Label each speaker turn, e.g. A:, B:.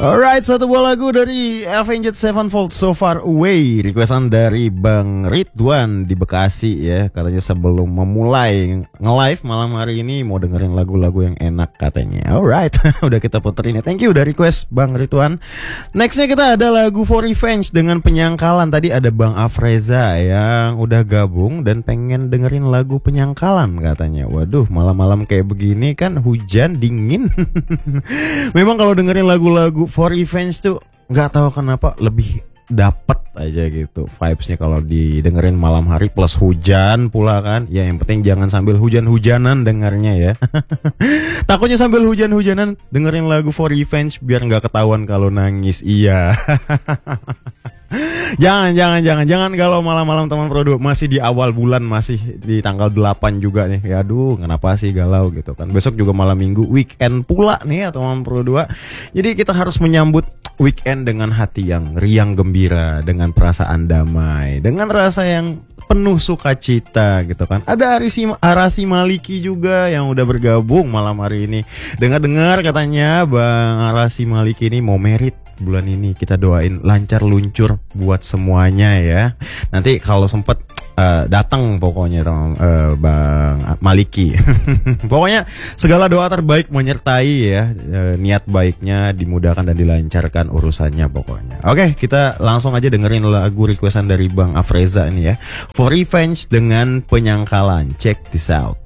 A: Alright, satu buah lagu dari Avenged Sevenfold, So Far Away. Requestan dari Bang Ridwan di Bekasi ya. Katanya sebelum memulai nge-live malam hari ini mau dengerin lagu-lagu yang enak katanya. Alright, udah kita puterin ya. Thank you udah request Bang Ridwan. Nextnya kita ada lagu For Revenge dengan Penyangkalan. Tadi ada Bang Afreza yang udah gabung dan pengen dengerin lagu Penyangkalan katanya. Waduh, malam-malam kayak begini kan hujan, dingin. Memang kalau dengerin lagu-lagu For Revenge tuh nggak tahu kenapa lebih dapet aja gitu vibesnya kalau didengerin malam hari plus hujan pula kan. Ya yang penting jangan sambil hujan-hujanan dengarnya ya. Takutnya sambil hujan-hujanan dengerin lagu For Revenge biar nggak ketahuan kalau nangis. Iya. Jangan kalau malam-malam teman Pro 2 masih di awal bulan, masih di tanggal 8 juga nih. Ya aduh, kenapa sih galau gitu kan. Besok juga malam minggu, weekend pula nih ya teman Pro 2. Jadi kita harus menyambut weekend dengan hati yang riang gembira, dengan perasaan damai, dengan rasa yang penuh sukacita gitu kan. Ada Arasi Maliki juga yang udah bergabung malam hari ini. Dengar-dengar katanya Bang Arasi Maliki ini mau merit bulan ini. Kita doain lancar luncur buat semuanya ya. Nanti kalau sempet datang pokoknya Bang Maliki. Pokoknya segala doa terbaik menyertai ya, niat baiknya dimudahkan dan dilancarkan urusannya pokoknya. Oke, kita langsung aja dengerin lagu requestan dari Bang Afreza ini ya. For Revenge dengan Penyangkalan. Check this out.